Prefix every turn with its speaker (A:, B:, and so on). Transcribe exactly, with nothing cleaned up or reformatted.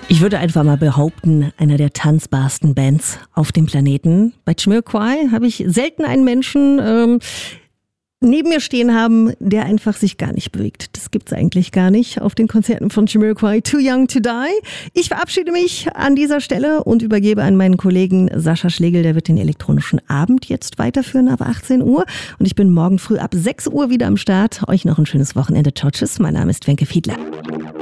A: Ich würde einfach mal behaupten, einer der tanzbarsten Bands auf dem Planeten. Bei Jamiroquai habe ich selten einen Menschen ähm, neben mir stehen haben, der einfach sich gar nicht bewegt. Das gibt's eigentlich gar nicht auf den Konzerten von Jamiroquai. Too Young to Die. Ich verabschiede mich an dieser Stelle und übergebe an meinen Kollegen Sascha Schlegel. Der wird den elektronischen Abend jetzt weiterführen ab achtzehn Uhr. Und ich bin morgen früh ab sechs Uhr wieder am Start. Euch noch ein schönes Wochenende. Ciao, tschüss. Mein Name ist Wenke Fiedler.